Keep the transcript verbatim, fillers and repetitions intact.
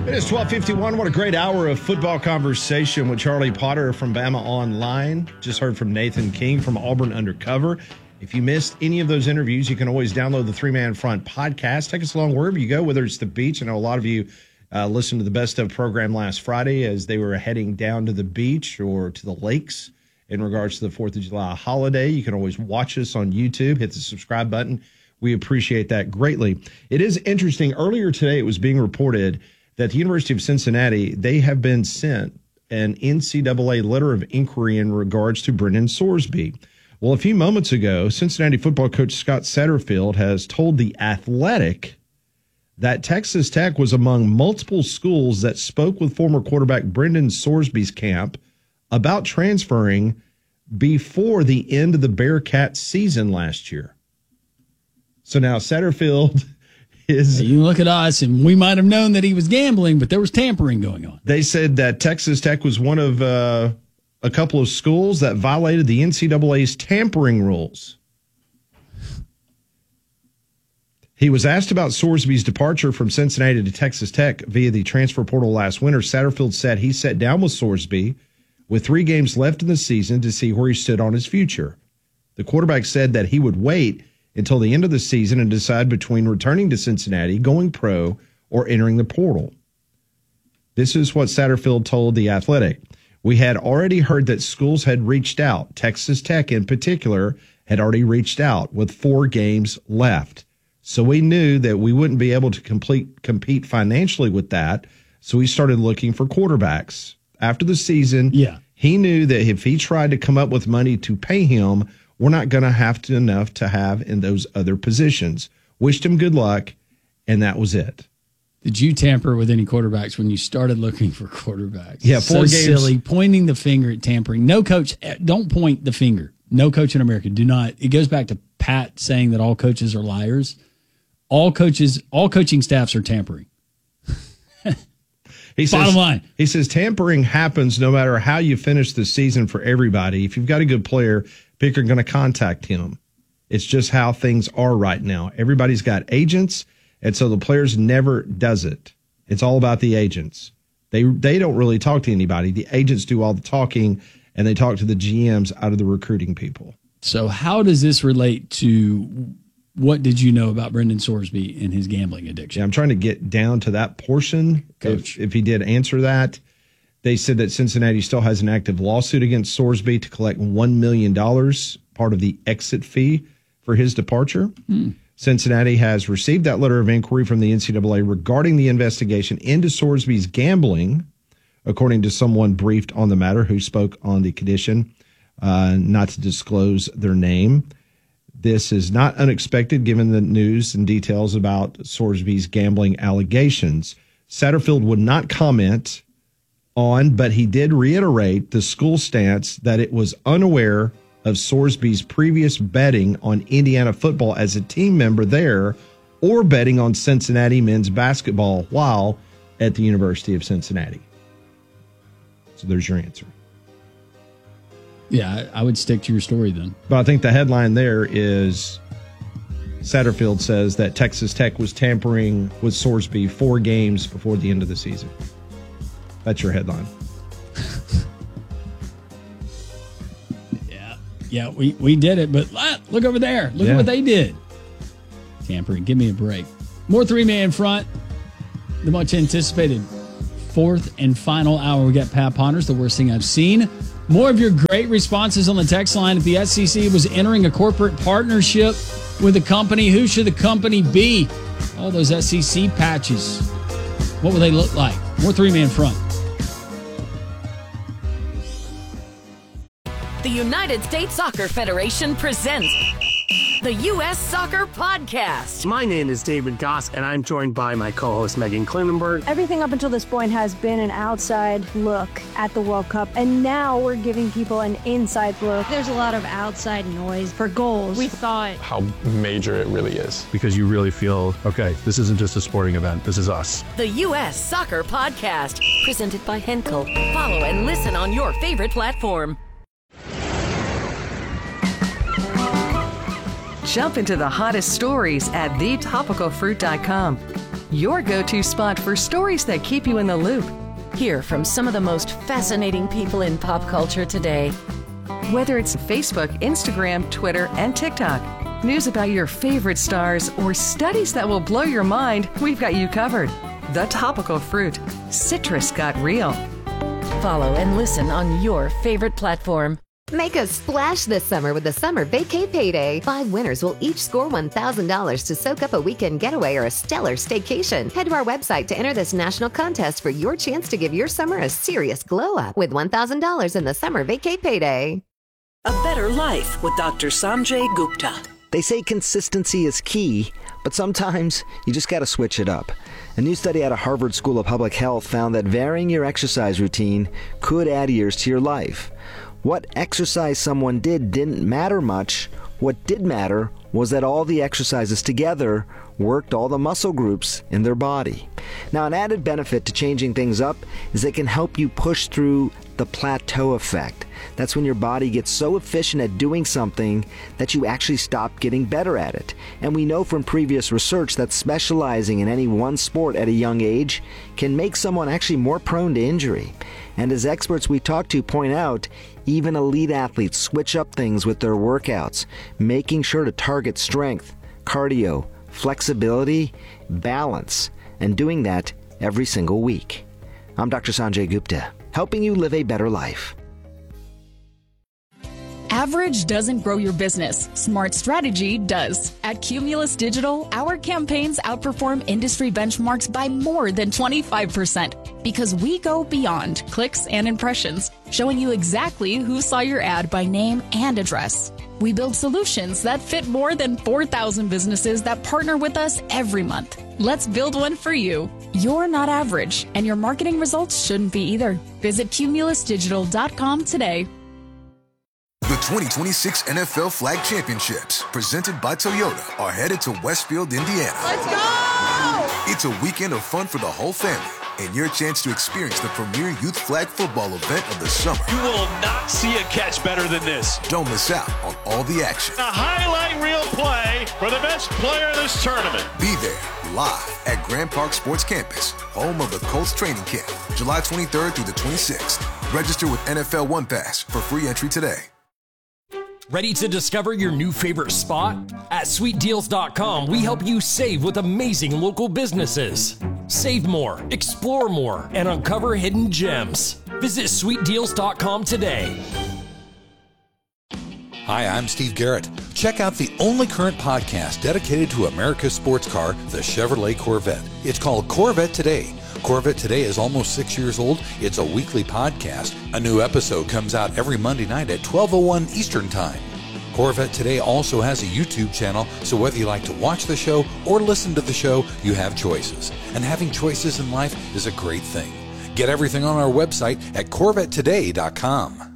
It is twelve fifty-one. What a great hour of football conversation with Charlie Potter from Bama Online. Just heard from Nathan King from Auburn Undercover. If you missed any of those interviews, you can always download the Three Man Front podcast. Take us along wherever you go, whether it's the beach. I know a lot of you uh, listened to the Best Of program last Friday as they were heading down to the beach or to the lakes in regards to the fourth of July holiday. You can always watch us on YouTube. Hit the subscribe button. We appreciate that greatly. It is interesting. Earlier today, it was being reported that the University of Cincinnati, they have been sent an N C double A letter of inquiry in regards to Brendan Sorsby. Well, a few moments ago, Cincinnati football coach Scott Satterfield has told The Athletic that Texas Tech was among multiple schools that spoke with former quarterback Brendan Sorsby's camp about transferring before the end of the Bearcat season last year. So now Satterfield is... You look at us, and we might have known that he was gambling, but there was tampering going on. They said that Texas Tech was one of uh, a couple of schools that violated the N C double A's tampering rules. He was asked about Sorsby's departure from Cincinnati to Texas Tech via the transfer portal last winter. Satterfield said he sat down with Sorsby with three games left in the season to see where he stood on his future. The quarterback said that he would wait until the end of the season and decide between returning to Cincinnati, going pro, or entering the portal. This is what Satterfield told The Athletic. We had already heard that schools had reached out. Texas Tech, in particular, had already reached out with four games left. So we knew that we wouldn't be able to complete, compete financially with that, so we started looking for quarterbacks. After the season, yeah. he knew that if he tried to come up with money to pay him, we're not going to have to enough to have in those other positions. Wished him good luck, and that was it. Did you tamper with any quarterbacks when you started looking for quarterbacks? Yeah, four so games. Silly, pointing the finger at tampering. No coach, don't point the finger. No coach in America, do not. It goes back to Pat saying that all coaches are liars. All coaches, all coaching staffs are tampering. He says, Bottom line. He says tampering happens no matter how you finish the season for everybody. If you've got a good player, people are going to contact him. It's just how things are right now. Everybody's got agents, and so the players never does it. It's all about the agents. They they don't really talk to anybody. The agents do all the talking, and they talk to the G Ms out of the recruiting people. So how does this relate to what did you know about Brendan Sorsby and his gambling addiction? Yeah, I'm trying to get down to that portion. Coach. If, if he did answer that. They said that Cincinnati still has an active lawsuit against Sorsby to collect one million dollars, part of the exit fee for his departure. Hmm. Cincinnati has received that letter of inquiry from the N C double A regarding the investigation into Sorsby's gambling, according to someone briefed on the matter who spoke on the condition uh, not to disclose their name. This is not unexpected given the news and details about Sorsby's gambling allegations. Satterfield would not comment on, but he did reiterate the school stance that it was unaware of Sorsby's previous betting on Indiana football as a team member there or betting on Cincinnati men's basketball while at the University of Cincinnati. So there's your answer. Yeah, I would stick to your story then. But I think the headline there is Satterfield says that Texas Tech was tampering with Sorsby four games before the end of the season. That's your headline. yeah, yeah, we, we did it, but ah, look over there. Look yeah. at what they did. Tampering, give me a break. More three-man front. The much-anticipated fourth and final hour. We got Pat Ponders, the worst thing I've seen. More of your great responses on the text line. If the S E C was entering a corporate partnership with a company, who should the company be? All those S E C patches. What would they look like? More three-man front. The United States Soccer Federation presents the U S Soccer Podcast. My name is David Goss, and I'm joined by my co-host Megan Klinenberg. Everything up until this point has been an outside look at the World Cup, and now we're giving people an inside look. There's a lot of outside noise for goals. We thought how major it really is. Because you really feel, okay, this isn't just a sporting event, this is us. The U S Soccer Podcast, presented by Henkel. Follow and listen on your favorite platform. Jump into the hottest stories at the topical fruit dot com. your go-to spot for stories that keep you in the loop. Hear from some of the most fascinating people in pop culture today. Whether it's Facebook, Instagram, Twitter, and TikTok, news about your favorite stars, or studies that will blow your mind, we've got you covered. The Topical Fruit. Citrus got real. Follow and listen on your favorite platform. Make a splash this summer with the Summer Vacay Payday. Five winners will each score one thousand dollars to soak up a weekend getaway or a stellar staycation. Head to our website to enter this national contest for your chance to give your summer a serious glow up with one thousand dollars in the Summer Vacay Payday. A better life with Doctor Sanjay Gupta. They say consistency is key, but sometimes you just got to switch it up. A new study out of Harvard School of Public Health found that varying your exercise routine could add years to your life. What exercise someone did didn't matter much. What did matter was that all the exercises together worked all the muscle groups in their body. Now, an added benefit to changing things up is they can help you push through the plateau effect. That's when your body gets so efficient at doing something that you actually stop getting better at it. And we know from previous research that specializing in any one sport at a young age can make someone actually more prone to injury. And as experts we talk to point out, even elite athletes switch up things with their workouts, making sure to target strength, cardio, flexibility, balance, and doing that every single week. I'm Doctor Sanjay Gupta, helping you live a better life. Average doesn't grow your business. Smart strategy does. At Cumulus Digital, our campaigns outperform industry benchmarks by more than twenty-five percent because we go beyond clicks and impressions, showing you exactly who saw your ad by name and address. We build solutions that fit more than four thousand businesses that partner with us every month. Let's build one for you. You're not average, and your marketing results shouldn't be either. Visit cumulus digital dot com today. The twenty twenty-six N F L Flag Championships, presented by Toyota, are headed to Westfield, Indiana. Let's go! It's a weekend of fun for the whole family and your chance to experience the premier youth flag football event of the summer. You will not see a catch better than this. Don't miss out on all the action. A highlight reel play for the best player of this tournament. Be there live at Grand Park Sports Campus, home of the Colts training camp, July twenty-third through the twenty-sixth. Register with N F L One Pass for free entry today. Ready to discover your new favorite spot? At sweet deals dot com, we help you save with amazing local businesses. Save more, explore more, and uncover hidden gems. Visit sweet deals dot com today. Hi, I'm Steve Garrett. Check out the only current podcast dedicated to America's sports car, the Chevrolet Corvette. It's called Corvette Today. Corvette Today is almost six years old. It's a weekly podcast. A new episode comes out every Monday night at twelve oh one Eastern Time. Corvette Today also has a YouTube channel, so whether you like to watch the show or listen to the show, you have choices. And having choices in life is a great thing. Get everything on our website at corvette today dot com.